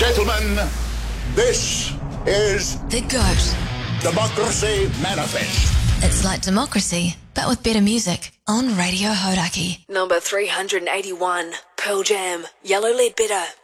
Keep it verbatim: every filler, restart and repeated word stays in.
gentlemen, this is The GOAT. Democracy Manifest. It's like democracy, but with better music on Radio Hodaki. Number three hundred eighty-one, Pearl Jam, Yellow Leadbetter.